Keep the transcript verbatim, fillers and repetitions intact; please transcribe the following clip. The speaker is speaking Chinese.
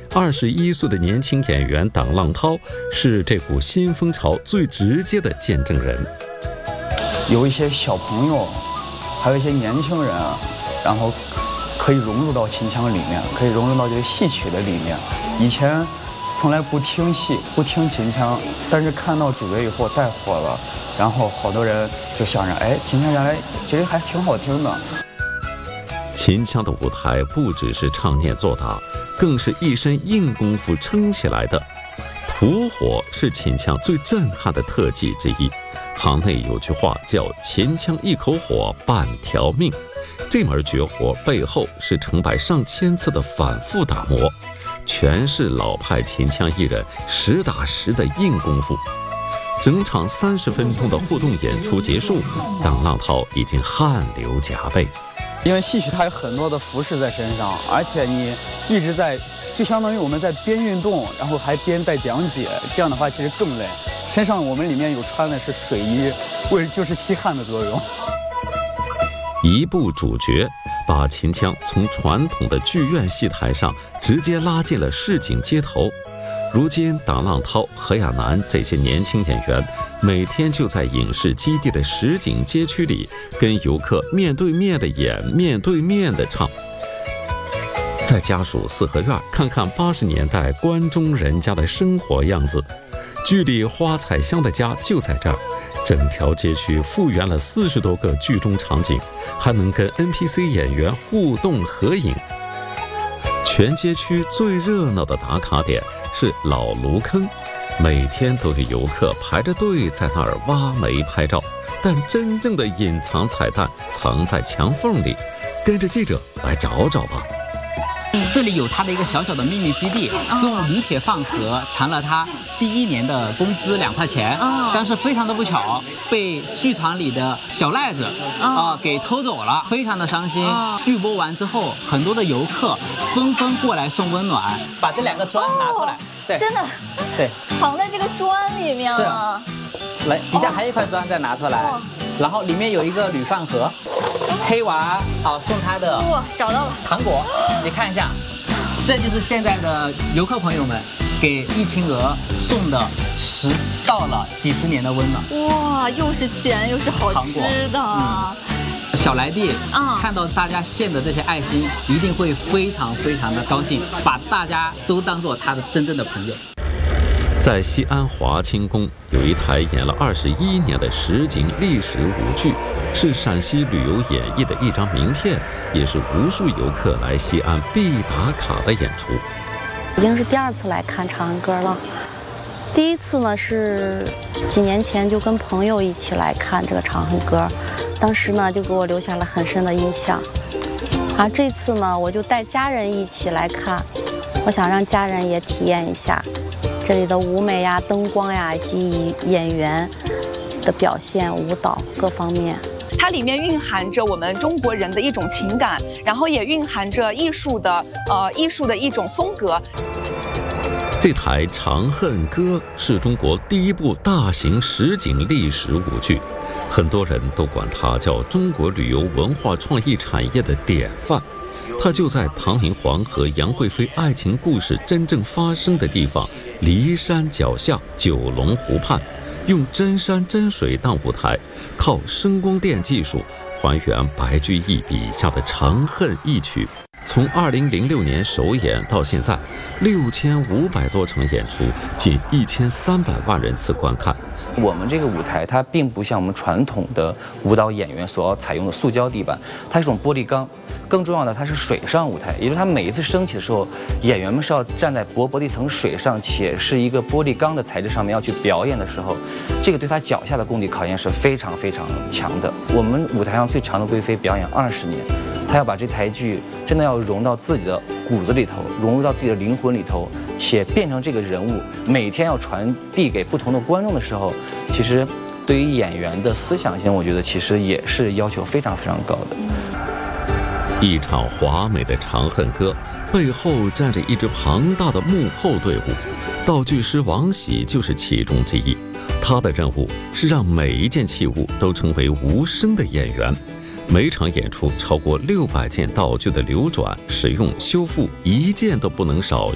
二十一岁的年轻演员党浪涛是这股新风潮最直接的见证人。 有一些小朋友，还有一些年轻人，然后可以融入到秦腔里面，可以融入到这个戏曲的里面。以前从来不听戏，不听秦腔，但是看到主角以后带火了，然后好多人就想着，哎，秦腔原来其实还挺好听的。 秦腔的舞台不只是唱念做打，更是一身硬功夫撑起来的。吐火是秦腔最震撼的特技之一。行内有句话叫秦腔一口火半条命，这门绝活背后是成百上千次的反复打磨，全是老派秦腔艺人实打实的硬功夫。整场三十分钟的互动演出结束，党浪涛已经汗流浃背。 因为戏曲它有很多的服饰在身上，而且你一直在，就相当于我们在边运动，然后还边在讲解，这样的话其实更累。身上我们里面有穿的是水衣，为就是吸汗的作用。 一部主角把秦腔从传统的剧院戏台上直接拉进了市井街头。如今党浪涛、何亚楠这些年轻演员每天就在影视基地的实景街区里跟游客面对面的演，面对面的唱。在家属四合院看看八十年代关中人家的生活样子，剧里花彩香的家就在这儿。整条街区复原了四十多个剧中场景，还能跟 N P C 演员互动合影。全街区最热闹的打卡点是老芦坑，每天都有游客排着队在那儿挖煤拍照，但真正的隐藏彩蛋藏在墙缝里，跟着记者来找找吧。 这里有他的一个小小的秘密基地，用铝铁饭盒谈了他第一年的工资两块钱，但是非常的不巧，被剧团里的小赖子啊、呃、给偷走了，非常的伤心。剧播完之后，很多的游客纷纷过来送温暖，把这两个砖拿出来，对， 真的， 对， 藏在这个砖里面了。 来，底下还有一块砖，再拿出来，然后里面有一个铝饭盒。黑娃好送他的哇，找到了糖果，你看一下，这就是现在的游客朋友们给易青娥送的迟到了几十年的温暖。 哇，又是钱又是好吃的。嗯、 小来弟啊、嗯，看到大家献的这些爱心，一定会非常非常的高兴，把大家都当做他的真正的朋友。 在西安华清宫有一台演了二十一年的实景历史舞剧，是陕西旅游演艺的一张名片，也是无数游客来西安必打卡的演出。 已经是第二次来看《长恨歌》了，第一次呢是几年前就跟朋友一起来看这个《长恨歌》，当时呢就给我留下了很深的印象。啊，这次呢我就带家人一起来看，我想让家人也体验一下这里的舞美呀、灯光呀，以及演员的表现、舞蹈各方面。 它里面蕴含着我们中国人的一种情感，然后也蕴含着艺术的呃艺术的一种风格。 这台《长恨歌》是中国第一部大型实景历史舞剧，很多人都管它叫中国旅游文化创意产业的典范。它就在唐明皇和杨贵妃爱情故事真正发生的地方骊山脚下九龙湖畔，用真山真水当舞台，靠声光电技术还原白居易笔下的长恨一曲。从二零零六年首演到现在，六千五百多场演出，近一千三百万人次观看。 我们这个舞台它并不像我们传统的舞蹈演员所要采用的塑胶地板，它是一种玻璃钢。更重要的，它是水上舞台，也就是它每一次升起的时候，演员们是要站在薄薄的一层水上，且是一个玻璃钢的材质上面要去表演的时候，这个对他脚下的功底考验是非常非常强的。我们舞台上最长的贵妃表演二十年，她要把这台剧真的要融到自己的骨子里头，融入到自己的灵魂里头，且变成这个人物，每天要传递给不同的观众的时候，其实对于演员的思想性，我觉得其实也是要求非常非常高的。 一场华美的《长恨歌》背后站着一支庞大的幕后队伍，道具师王喜就是其中之一。他的任务是让每一件器物都成为无声的演员。每场演出超过六百件道具的流转、使用、修复，一件都不能少，